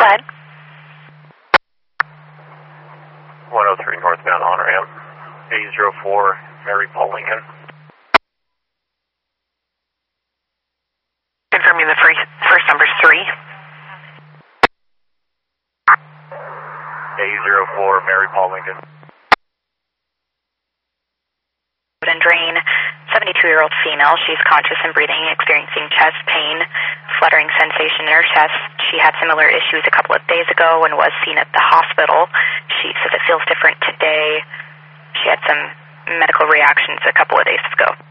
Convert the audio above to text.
Go ahead. 103 northbound on ramp. A04, Mary Paul Lincoln. Confirming the first number's 3. A04, Mary Paul Lincoln. And drain, 72-year-old female. She's conscious and breathing, experiencing chest pain, fluttering sensation in her chest. She had similar issues a couple of days ago and was seen at the hospital. She says it feels different today. She had some medical reactions a couple of days ago.